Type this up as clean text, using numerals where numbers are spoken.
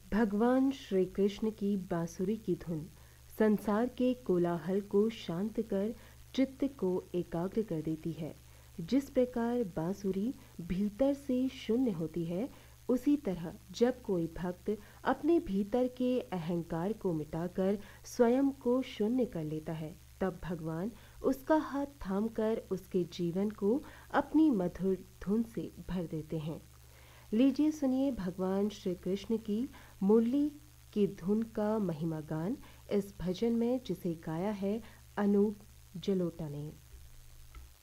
भगवान श्री कृष्ण की बांसुरी की धुन संसार के कोलाहल को शांत कर चित्त को एकाग्र कर देती है। जिस प्रकार बांसुरी भीतर से शून्य होती है, उसी तरह जब कोई भक्त अपने भीतर के अहंकार को मिटाकर स्वयं को शून्य कर लेता है, तब भगवान उसका हाथ थामकर उसके जीवन को अपनी मधुर धुन से भर देते हैं। लीजिए सुनिए भगवान श्री कृष्ण की मुरली की धुन का महिमा गान इस भजन में, जिसे गाया है अनूप जलोटा ने।